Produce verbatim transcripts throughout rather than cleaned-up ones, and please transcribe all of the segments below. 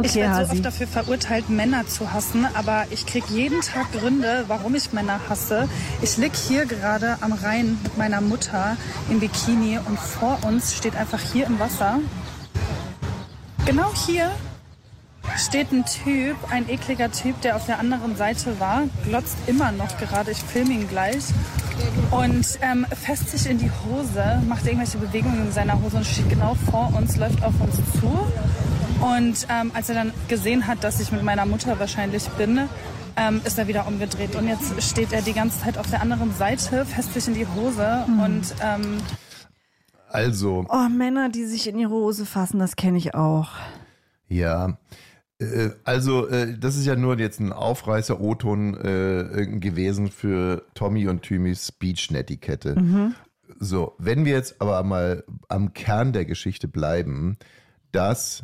Okay, ich werde so Hasi. oft dafür verurteilt, Männer zu hassen, aber ich kriege jeden Tag Gründe, warum ich Männer hasse. Ich lieg hier gerade am Rhein mit meiner Mutter im Bikini und vor uns steht einfach hier im Wasser, genau hier, steht ein Typ, ein ekliger Typ, der auf der anderen Seite war, glotzt immer noch gerade, ich filme ihn gleich und ähm, fässt sich in die Hose, macht irgendwelche Bewegungen in seiner Hose und steht genau vor uns, läuft auf uns zu. Und ähm, als er dann gesehen hat, dass ich mit meiner Mutter wahrscheinlich bin, ähm, ist er wieder umgedreht. Und jetzt steht er die ganze Zeit auf der anderen Seite, fässt sich in die Hose mhm. und... Ähm, also... Oh, Männer, die sich in die Hose fassen, das kenne ich auch. Ja, äh, also äh, das ist ja nur jetzt ein Aufreißer-O-Ton äh, gewesen für Tommy und Thymis Speech-Netiquette. Mhm. So, wenn wir jetzt aber mal am Kern der Geschichte bleiben, dass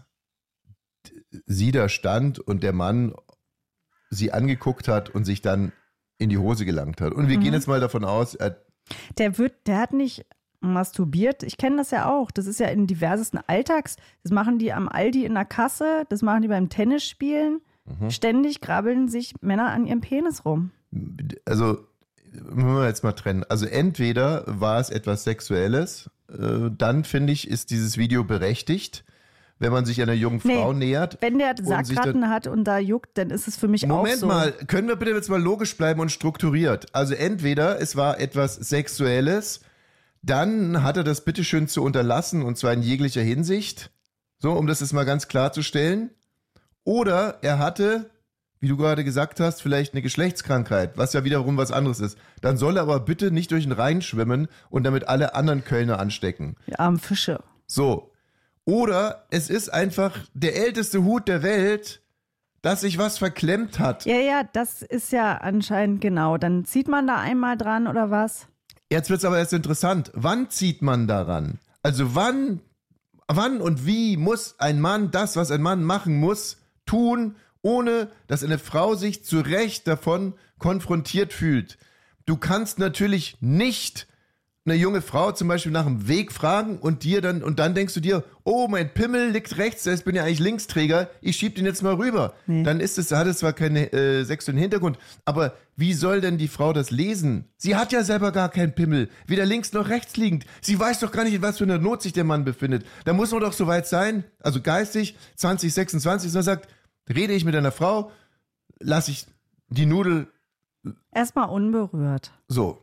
sie da stand und der Mann sie angeguckt hat und sich dann in die Hose gelangt hat. Und wir mhm. gehen jetzt mal davon aus, er der wird, der hat nicht masturbiert. Ich kenne das ja auch. Das ist ja in diversesten Alltags. Das machen die am Aldi in der Kasse, das machen die beim Tennisspielen. Mhm. Ständig grabbeln sich Männer an ihrem Penis rum. Also, müssen wir jetzt mal trennen. Also entweder war es etwas Sexuelles, äh, dann finde ich, ist dieses Video berechtigt. Wenn man sich einer jungen Frau nee, nähert. Wenn der Sackratten hat und da juckt, dann ist es für mich Moment auch so. Moment mal, können wir bitte jetzt mal logisch bleiben und strukturiert? Also entweder es war etwas Sexuelles, dann hat er das bitteschön zu unterlassen und zwar in jeglicher Hinsicht, so um das jetzt mal ganz klarzustellen. Oder er hatte, wie du gerade gesagt hast, vielleicht eine Geschlechtskrankheit, was ja wiederum was anderes ist. Dann soll er aber bitte nicht durch den Rhein schwimmen und damit alle anderen Kölner anstecken. Die armen Fische. So. Oder es ist einfach der älteste Hut der Welt, dass sich was verklemmt hat. Ja, ja, das ist ja anscheinend genau. Dann zieht man da einmal dran oder was? Jetzt wird es aber erst interessant. Wann zieht man daran? Also wann, wann und wie muss ein Mann das, was ein Mann machen muss, tun, ohne dass eine Frau sich zu Recht davon konfrontiert fühlt? Du kannst natürlich nicht eine junge Frau zum Beispiel nach dem Weg fragen und dir dann und dann denkst du dir, oh, mein Pimmel liegt rechts, ich bin ja eigentlich Linksträger, ich schieb den jetzt mal rüber. Nee. Dann ist es, hat es zwar keinen äh, sexuellen Hintergrund, aber wie soll denn die Frau das lesen? Sie hat ja selber gar keinen Pimmel, weder links noch rechts liegend. Sie weiß doch gar nicht, in was für einer Not sich der Mann befindet. Da muss man doch so weit sein, also geistig, zwanzig sechsundzwanzig, dass man sagt, rede ich mit einer Frau, lasse ich die Nudel erstmal unberührt. So.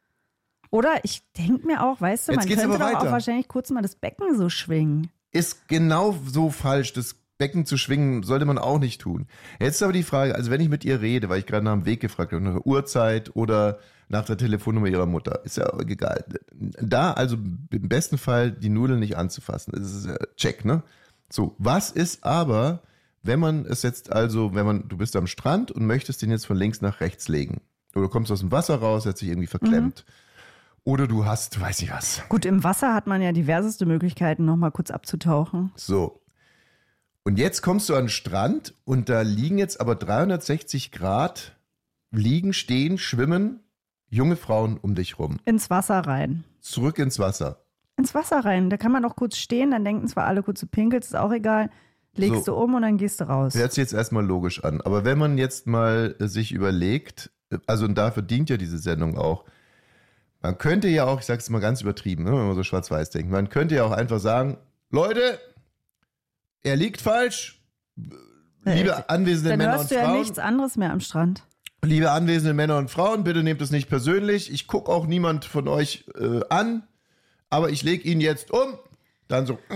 Oder ich denke mir auch, weißt du, Jetzt man geht's könnte aber doch weiter. auch wahrscheinlich kurz mal das Becken so schwingen. Ist genau so falsch. Das Becken zu schwingen sollte man auch nicht tun. Jetzt ist aber die Frage, also wenn ich mit ihr rede, weil ich gerade nach dem Weg gefragt habe, nach der Uhrzeit oder nach der Telefonnummer ihrer Mutter, ist ja egal. Da also im besten Fall die Nudeln nicht anzufassen, das ist ja check, ne? So, was ist aber, wenn man es jetzt also, wenn man, du bist am Strand und möchtest den jetzt von links nach rechts legen. Oder du kommst aus dem Wasser raus, hat sich irgendwie verklemmt. Mhm. Oder du hast, weiß ich was. Gut, im Wasser hat man ja diverseste Möglichkeiten, nochmal kurz abzutauchen. So. Und jetzt kommst du an den Strand und da liegen jetzt aber dreihundertsechzig Grad, liegen, stehen, schwimmen junge Frauen um dich rum. Ins Wasser rein. Zurück ins Wasser. Ins Wasser rein. Da kann man auch kurz stehen, dann denken zwar alle kurz, du pinkelst, ist auch egal. Legst so. du um und dann gehst du raus. Hört sich jetzt erstmal logisch an. Aber wenn man jetzt mal sich überlegt, also und dafür dient ja diese Sendung auch, man könnte ja auch, ich sag's mal ganz übertrieben, ne, wenn man so schwarz-weiß denkt, man könnte ja auch einfach sagen, Leute, er liegt falsch, liebe ja, anwesende dann Männer und hörst du ja Frauen. nichts anderes mehr am Strand. Liebe anwesende Männer und Frauen, bitte nehmt es nicht persönlich, ich gucke auch niemand von euch äh, an, aber ich lege ihn jetzt um, dann so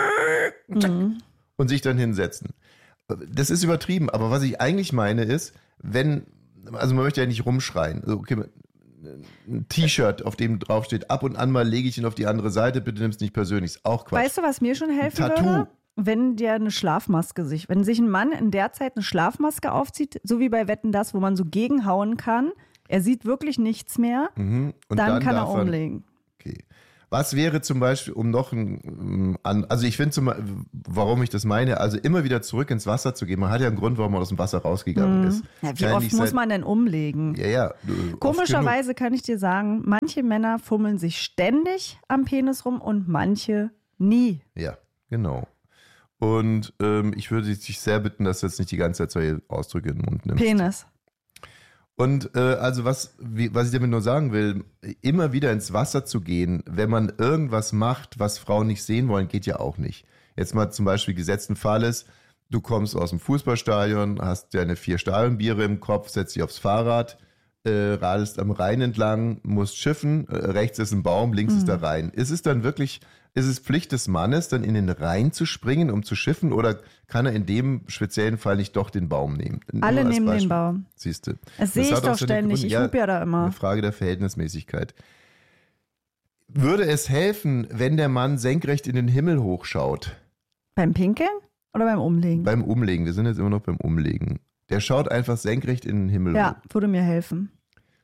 mhm. und sich dann hinsetzen. Das ist übertrieben, aber was ich eigentlich meine ist, wenn, also man möchte ja nicht rumschreien, also okay, ein T-Shirt, auf dem draufsteht, ab und an mal lege ich ihn auf die andere Seite, bitte nimm es nicht persönlich, ist auch Quatsch. Weißt du, was mir schon helfen ein Tattoo. würde? Wenn der eine Schlafmaske sich, wenn sich ein Mann in der Zeit eine Schlafmaske aufzieht, so wie bei Wetten, das, wo man so gegenhauen kann, er sieht wirklich nichts mehr, mhm. und dann, dann kann er darf er, umlegen. Okay. Was wäre zum Beispiel, um noch ein, also ich finde, zum, warum ich das meine, also immer wieder zurück ins Wasser zu gehen. Man hat ja einen Grund, warum man aus dem Wasser rausgegangen ist. Ja, wie oft muss man denn umlegen? Ja, ja. Komischerweise kann ich dir sagen, manche Männer fummeln sich ständig am Penis rum und manche nie. Ja, genau. Und ähm, ich würde dich sehr bitten, dass du jetzt nicht die ganze Zeit solche Ausdrücke in den Mund nimmst. Penis. Und äh, also was, wie, was ich damit nur sagen will, immer wieder ins Wasser zu gehen, wenn man irgendwas macht, was Frauen nicht sehen wollen, geht ja auch nicht. Jetzt mal zum Beispiel gesetzten Fall ist, du kommst aus dem Fußballstadion, hast deine vier Stadionbiere im Kopf, setzt dich aufs Fahrrad, äh, radelst am Rhein entlang, musst schiffen, äh, rechts ist ein Baum, links mhm. ist der Rhein. Ist es dann wirklich, ist es Pflicht des Mannes, dann in den Rhein zu springen, um zu schiffen, oder kann er in dem speziellen Fall nicht doch den Baum nehmen? Alle nehmen Beispiel. den Baum. Siehst du. Das sehe ich doch ständig, ich hupe ja da immer. Eine Frage der Verhältnismäßigkeit. Würde es helfen, wenn der Mann senkrecht in den Himmel hochschaut? Beim Pinkeln oder beim Umlegen? Beim Umlegen, wir sind jetzt immer noch beim Umlegen. Der schaut einfach senkrecht in den Himmel ja, hoch. Ja, würde mir helfen.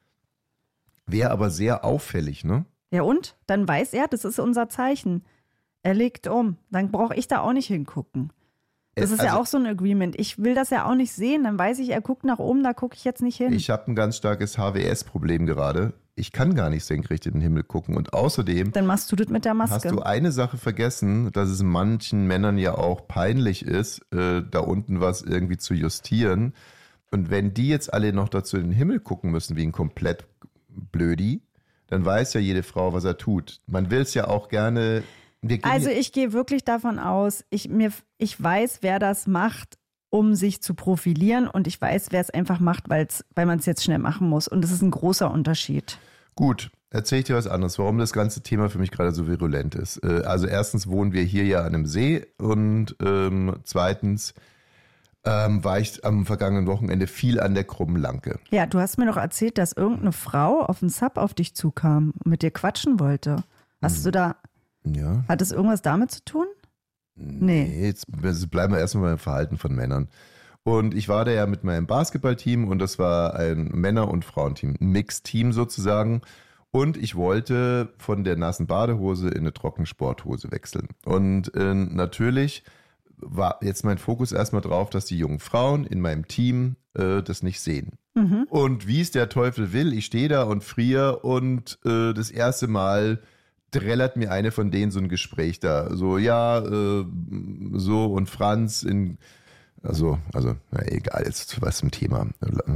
Wäre aber sehr auffällig, ne? Ja und? Dann weiß er, das ist unser Zeichen. Er legt um. Dann brauche ich da auch nicht hingucken. Das ist also, ja auch so ein Agreement. Ich will das ja auch nicht sehen. Dann weiß ich, er guckt nach oben, da gucke ich jetzt nicht hin. Ich habe ein ganz starkes H W S-Problem gerade. Ich kann gar nicht senkrecht in den Himmel gucken. Und außerdem Dann machst du das mit der Maske. Hast du eine Sache vergessen, dass es manchen Männern ja auch peinlich ist, äh, da unten was irgendwie zu justieren. Und wenn die jetzt alle noch dazu in den Himmel gucken müssen, wie ein komplett Blödi, dann weiß ja jede Frau, was er tut. Man will es ja auch gerne... Also ich gehe wirklich davon aus, ich, mir, ich weiß, wer das macht, um sich zu profilieren, und ich weiß, wer es einfach macht, weil's, weil man es jetzt schnell machen muss, und das ist ein großer Unterschied. Gut, erzähle ich dir was anderes, warum das ganze Thema für mich gerade so virulent ist. Also erstens wohnen wir hier ja an einem See, und ähm, zweitens ähm, war ich am vergangenen Wochenende viel an der Krummen Lanke. Ja, du hast mir doch erzählt, dass irgendeine Frau auf den Sub auf dich zukam und mit dir quatschen wollte. Hast hm. du da... Ja. Hat es irgendwas damit zu tun? Nee. Nee, jetzt bleiben wir erstmal beim Verhalten von Männern. Und ich war da ja mit meinem Basketballteam, und das war ein Männer- und Frauenteam, ein Mixteam sozusagen. Und ich wollte von der nassen Badehose in eine Trockensporthose wechseln. Und äh, natürlich war jetzt mein Fokus erstmal drauf, dass die jungen Frauen in meinem Team äh, das nicht sehen. Mhm. Und wie es der Teufel will, ich stehe da und friere, und äh, das erste Mal trällert mir eine von denen so ein Gespräch da. So, ja, äh, so, und Franz in, also, also, na egal, jetzt was zum Thema.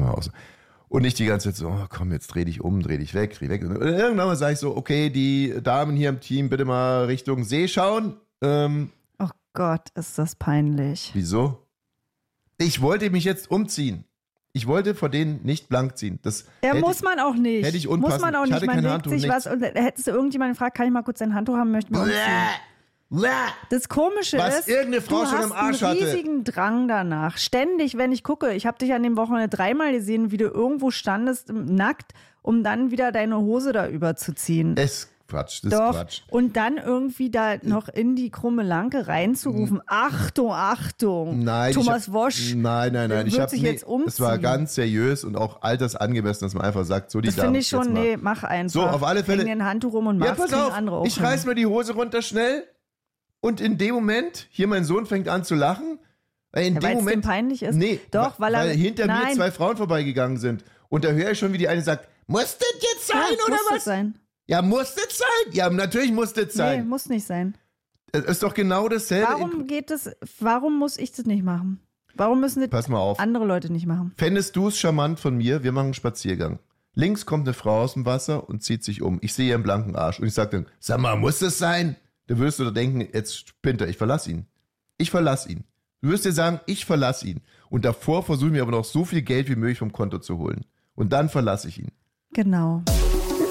Und nicht die ganze Zeit so, oh, komm, jetzt dreh dich um, dreh dich weg, dreh weg. Und irgendwann mal sage ich so, okay, die Damen hier im Team, bitte mal Richtung See schauen. Ähm, oh Gott, ist das peinlich. Wieso? Ich wollte mich jetzt umziehen. Ich wollte vor denen nicht blank ziehen. Das ja, muss ich, man auch nicht. Hätte ich unpassend. Muss man auch ich nicht. Man legt sich nichts. was, und hättest du irgendjemanden gefragt, kann ich mal kurz ein Handtuch haben, möchte man umziehen. Das Komische was ist, irgendeine Frau du schon hast am Arsch einen hatte. riesigen Drang danach. Ständig, wenn ich gucke, ich habe dich an dem Wochenende dreimal gesehen, wie du irgendwo standest, nackt, um dann wieder deine Hose da überzuziehen. Es Quatsch, das Doch. ist Quatsch. Und dann irgendwie da noch in die krumme Lanke reinzurufen. Achtung, Achtung. Nein, Thomas hab, Wosch. Nein, nein, nein. Ich wird hab, sich nee, jetzt umziehen. Es war ganz seriös und auch altersangemessen, dass man einfach sagt, so die Das finde ich schon, nee, mach einfach. So, auf alle Fälle. Häng den Handtuch rum und mach's, ja, pass auf, andere auch ich reiß mir die Hose runter schnell, und in dem Moment, hier mein Sohn fängt an zu lachen. Weil in ja, dem Moment, es dem peinlich ist? Nee, doch, weil, weil er, hinter nein. mir zwei Frauen vorbeigegangen sind. Und da höre ich schon, wie die eine sagt, muss das jetzt sein, ja, oder muss was? Das sein. Ja, muss das sein? Ja, natürlich muss das sein. Nee, muss nicht sein. Es ist doch genau dasselbe. Warum geht es, warum muss ich das nicht machen? Warum müssen das Pass mal auf. andere Leute nicht machen? Fändest du es charmant von mir, wir machen einen Spaziergang. Links kommt eine Frau aus dem Wasser und zieht sich um. Ich sehe ihren blanken Arsch und ich sage dann, sag mal, muss das sein? Da würdest du da denken, jetzt spinnt er, ich verlasse ihn. Ich verlasse ihn. Du wirst dir sagen, ich verlasse ihn. Und davor versuche ich mir aber noch so viel Geld wie möglich vom Konto zu holen. Und dann verlasse ich ihn. Genau.